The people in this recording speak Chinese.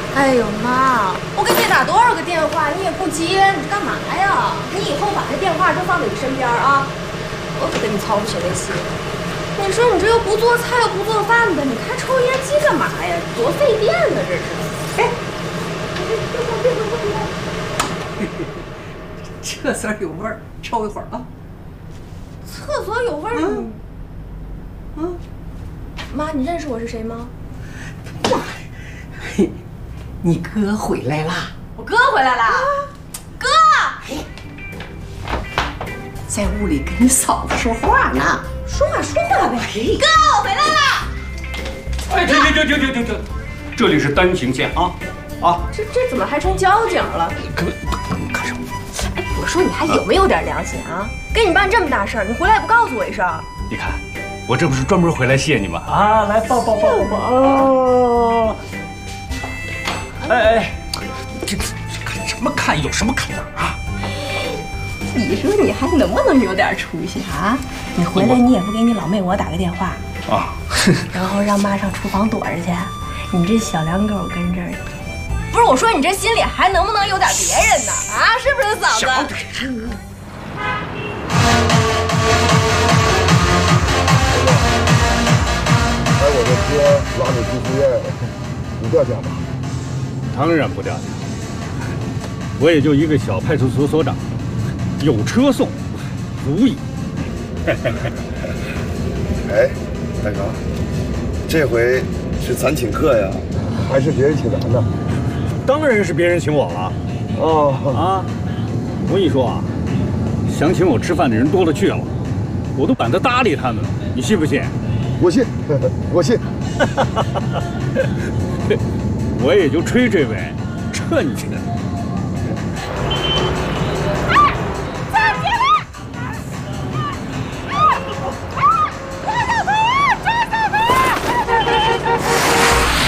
哎呦妈！我给你打多少个电话，你也不接，你干嘛呀？你以后把这电话就放在你身边啊！我可跟你操不起这心。你说你这又不做菜又不做饭的，你开抽烟机干嘛呀？多费电呢，这是！哎， 厕所有味儿，抽一会儿啊。 厕所有味儿。妈，你认识我是谁吗？ 妈呀！嘿，你哥回来啦！ 我哥回来啦！哥， 在屋里跟你嫂子说话呢。 说话呗。哥，我回来啦！ 哎，停！这里是单行线啊！ 这怎么还成交警了？ 干什么？ 哎，我说你还有没有点良心啊？给你办这么大事儿，你回来也不告诉我一声。 你看，我这不是专门回来谢你吗？啊，来抱抱！哎，这看什么看？有什么看的啊？ 你说你还能不能有点出息啊？你回来你也不给你老妹我打个电话啊， 然后让妈上厨房躲着去。你这小两狗跟这儿，不是我说你这心里还能不能有点别人呢？啊，是不是嫂子？ 我的车拉你去医院，你掉价吗？ 当然不掉价，我也就一个小派出所所长，有车送，足矣。 哎，大哥，这回是咱请客呀，还是别人请咱呢？ 当然是别人请我了。 哦我跟你说啊，想请我吃饭的人多了去了，我都懒得搭理他们了，你信不信？ 我信，我信。 我也就吹这位，趁去。